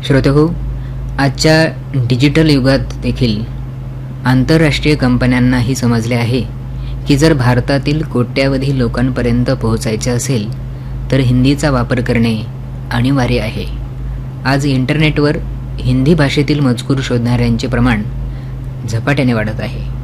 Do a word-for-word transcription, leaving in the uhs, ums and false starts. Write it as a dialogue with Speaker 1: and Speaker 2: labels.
Speaker 1: श्रोतेहो, आजच्या डिजिटल युगात देखील आंतरराष्ट्रीय कंपन्यांनाही समजले आहे की जर भारतातील कोट्यावधी लोकांपर्यंत पोहोचायचे असेल तर हिंदीचा वापर करणे अनिवार्य आहे. आज इंटरनेटवर हिंदी भाषेतील मजकूर शोधणाऱ्यांचे प्रमाण झपाट्याने वाढत आहे.